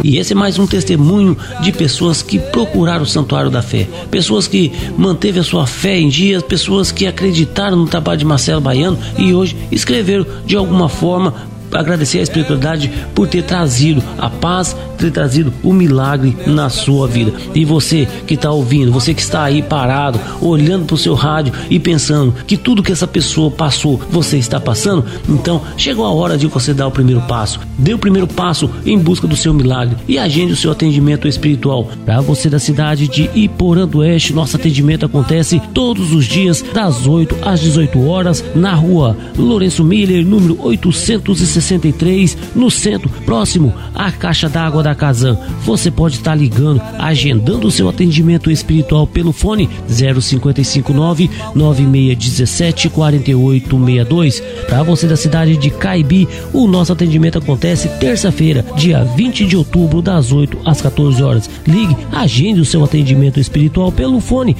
E esse é mais um testemunho de pessoas que procuraram o Santuário da Fé, pessoas que manteve a sua fé em dia, pessoas que acreditaram no trabalho de Marcelo Baiano e hoje escreveram de alguma forma agradecer a espiritualidade por ter trazido a paz, ter trazido o milagre na sua vida. E você que está ouvindo, você que está aí parado, olhando para o seu rádio e pensando que tudo que essa pessoa passou, você está passando, então chegou a hora de você dar o primeiro passo. Dê o primeiro passo em busca do seu milagre e agende o seu atendimento espiritual. Para você da cidade de Iporã do Oeste, nosso atendimento acontece todos os dias das 8 às 18 horas na rua Lourenço Miller, número 863, no centro, próximo à caixa d'água da Casan. Você pode estar ligando, agendando o seu atendimento espiritual pelo fone 0559-9617-4862. Para você da cidade de Caibi, o nosso atendimento acontece terça-feira, dia 20 de outubro, das 8 às 14 horas. Ligue, agende o seu atendimento espiritual pelo fone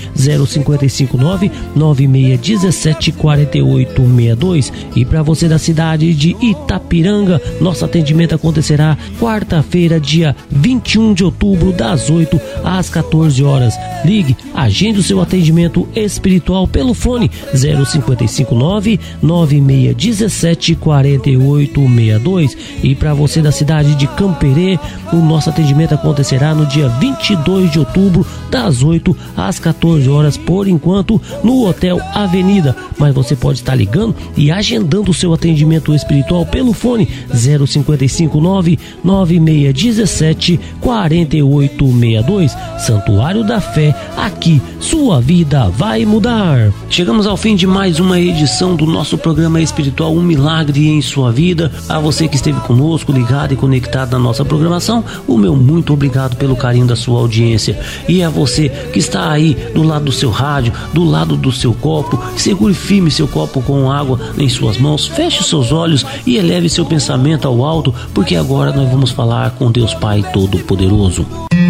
0559-9617-4862. E para você da cidade de Itapiranga, nosso atendimento acontecerá quarta-feira, dia 21 de outubro, das 8 às 14 horas. Ligue, agende o seu atendimento espiritual pelo fone 0559-9617-4862. E para você da cidade de Camperê, o nosso atendimento acontecerá no dia 22 de outubro, das 8 às 14 horas, por enquanto no Hotel Avenida. Mas você pode estar ligando e agendando o seu atendimento espiritual pelo fone 0559-9617-4862. Santuário da Fé, aqui sua vida vai mudar. Chegamos ao fim de mais uma edição do nosso programa espiritual Um Milagre em Sua Vida. A você que esteve conosco, ligado e conectado na nossa programação, o meu muito obrigado pelo carinho da sua audiência. E a você que está aí do lado do seu rádio, do lado do seu copo, segure firme seu copo com água em suas mãos, feche os seus olhos e eleve seu pensamento ao alto, porque agora nós vamos falar com Deus Pai Todo-Poderoso.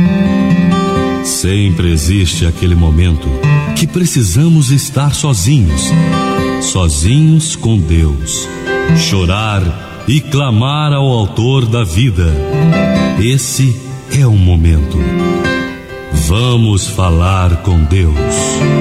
Sempre existe aquele momento que precisamos estar sozinhos com Deus, chorar e clamar ao Autor da vida. Esse é o momento. Vamos falar com Deus.